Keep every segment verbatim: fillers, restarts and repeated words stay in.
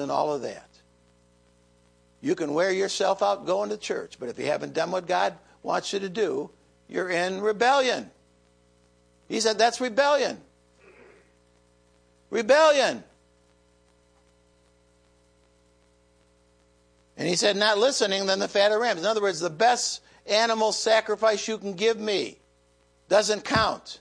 and all of that. You can wear yourself out going to church, but if you haven't done what God wants you to do, you're in rebellion. He said that's rebellion. Rebellion. And he said, not listening, then the fat of rams. In other words, the best animal sacrifice you can give me doesn't count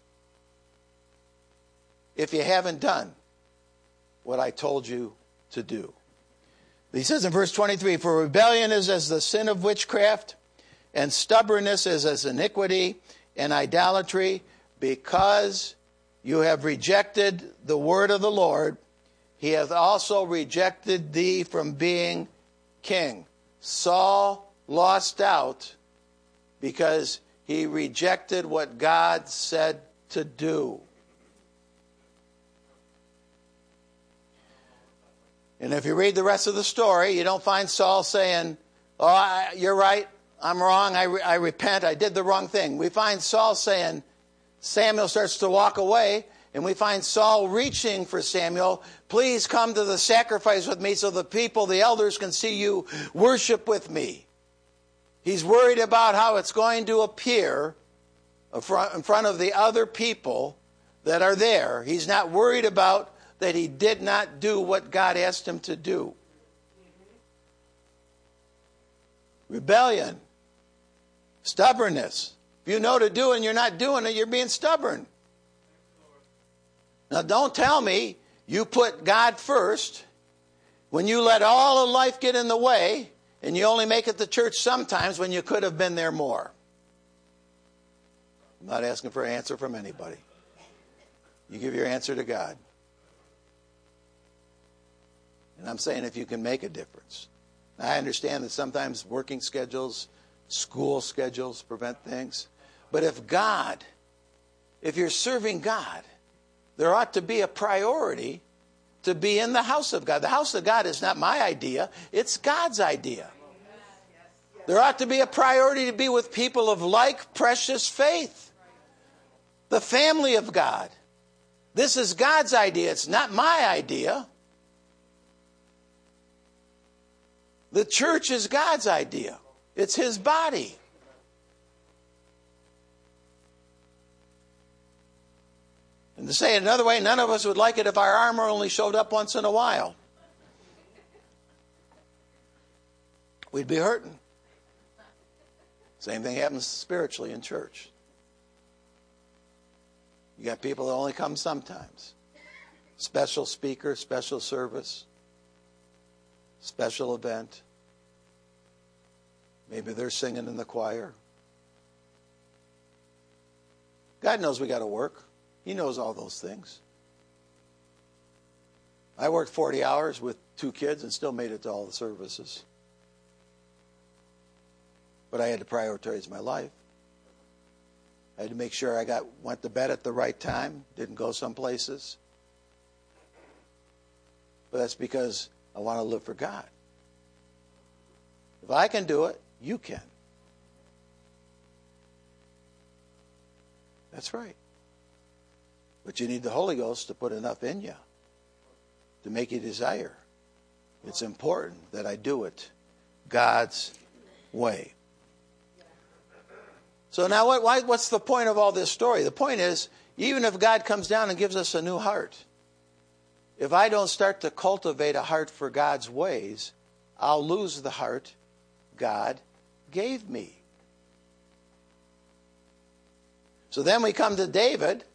if you haven't done what I told you to do. He says in verse twenty-three, for rebellion is as the sin of witchcraft, and stubbornness is as iniquity and idolatry, because you have rejected the word of the Lord. He hath also rejected thee from being king. Saul lost out because he rejected what God said to do. And if you read the rest of the story, you don't find Saul saying, oh, I, you're right, I'm wrong, I, re- I repent, I did the wrong thing. We find Saul saying, Samuel starts to walk away, and we find Saul reaching for Samuel, please come to the sacrifice with me so the people, the elders, can see you worship with me. He's worried about how it's going to appear in front of the other people that are there. He's not worried about that he did not do what God asked him to do. Rebellion. Stubbornness. If you know to do it and you're not doing it, you're being stubborn. Now don't tell me you put God first when you let all of life get in the way and you only make it to church sometimes when you could have been there more. I'm not asking for an answer from anybody. You give your answer to God. And I'm saying if you can make a difference. Now, I understand that sometimes working schedules, school schedules prevent things. But if God, if you're serving God, there ought to be a priority to be in the house of God. The house of God is not my idea, it's God's idea. There ought to be a priority to be with people of like precious faith. The family of God. This is God's idea, it's not my idea. The church is God's idea. It's His body. And to say it another way, none of us would like it if our armor only showed up once in a while. We'd be hurting. Same thing happens spiritually in church. You got people that only come sometimes. Special speaker, special service, special event. Maybe they're singing in the choir. God knows we got to work. He knows all those things. I worked forty hours with two kids and still made it to all the services. But I had to prioritize my life. I had to make sure I got went to bed at the right time, didn't go some places. But that's because I want to live for God. If I can do it, you can. That's right. But you need the Holy Ghost to put enough in you to make you desire. It's important that I do it God's way. So now what, why, what's the point of all this story? The point is, even if God comes down and gives us a new heart, if I don't start to cultivate a heart for God's ways, I'll lose the heart God gave me. So then we come to David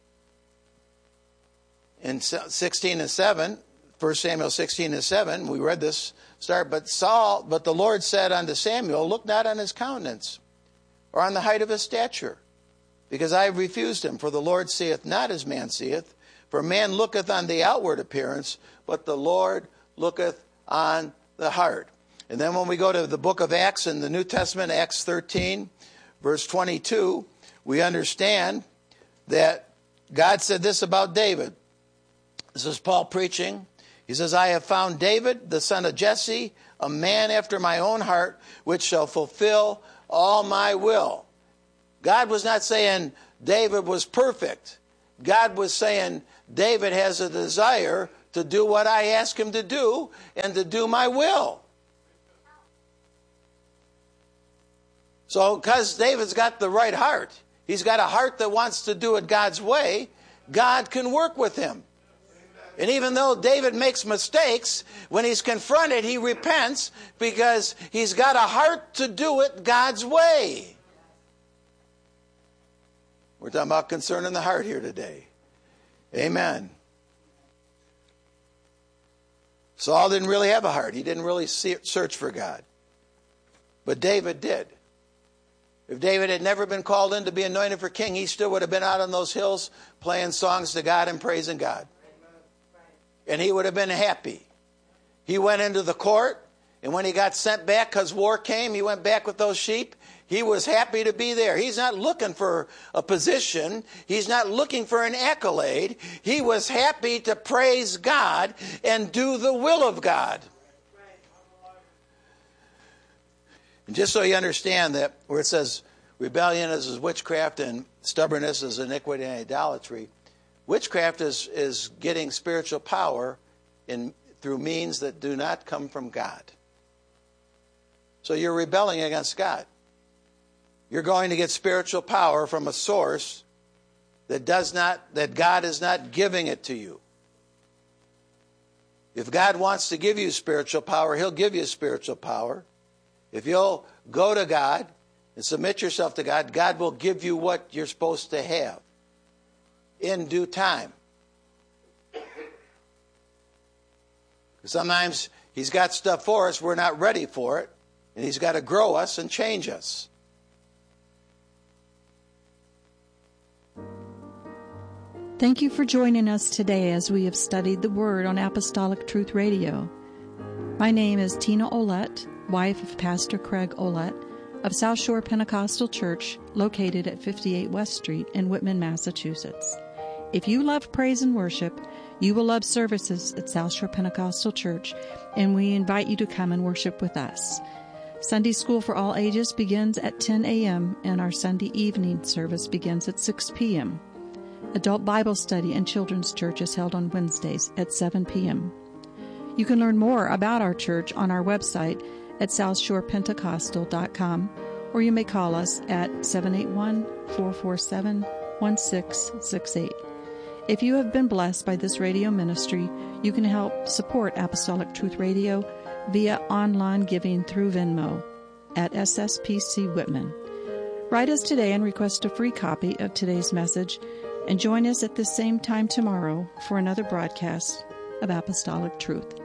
in sixteen and seven, First Samuel sixteen and seven. We read this start, but Saul, but the Lord said unto Samuel, look not on his countenance or on the height of his stature, because I have refused him. For the Lord seeth not as man seeth. For man looketh on the outward appearance, but the Lord looketh on the heart. And then when we go to the book of Acts in the New Testament, Acts thirteen, verse twenty-two, we understand that God said this about David. This is Paul preaching. He says, I have found David, the son of Jesse, a man after my own heart, which shall fulfill all my will. God was not saying David was perfect. God was saying David has a desire to do what I ask him to do and to do my will. So because David's got the right heart, he's got a heart that wants to do it God's way, God can work with him. And even though David makes mistakes, when he's confronted, he repents because he's got a heart to do it God's way. We're talking about concern in the heart here today. Amen. Saul didn't really have a heart. He didn't really see, search for God. But David did. If David had never been called in to be anointed for king, he still would have been out on those hills playing songs to God and praising God. And he would have been happy. He went into the court, and when he got sent back because war came, he went back with those sheep. He was happy to be there. He's not looking for a position. He's not looking for an accolade. He was happy to praise God and do the will of God. And just so you understand that where it says rebellion is witchcraft and stubbornness is iniquity and idolatry, witchcraft is, is getting spiritual power in through means that do not come from God. So you're rebelling against God. You're going to get spiritual power from a source that does not, that God is not giving it to you. If God wants to give you spiritual power, he'll give you spiritual power. If you'll go to God and submit yourself to God, God will give you what you're supposed to have in due time. Sometimes he's got stuff for us, we're not ready for it, and he's got to grow us and change us. Thank you for joining us today as we have studied the Word on Apostolic Truth Radio. My name is Tina Olette, wife of Pastor Craig Olette of South Shore Pentecostal Church, located at fifty-eight West Street in Whitman, Massachusetts. If you love praise and worship, you will love services at South Shore Pentecostal Church, and we invite you to come and worship with us. Sunday School for all ages begins at ten a.m., and our Sunday evening service begins at six p.m. Adult Bible Study and Children's Church is held on Wednesdays at seven p.m. You can learn more about our church on our website at south shore pentecostal dot com, or you may call us at seven eight one, four four seven, one six six eight. If you have been blessed by this radio ministry, you can help support Apostolic Truth Radio via online giving through Venmo at S S P C Whitman. Write us today and request a free copy of today's message, and join us at the same time tomorrow for another broadcast of Apostolic Truth.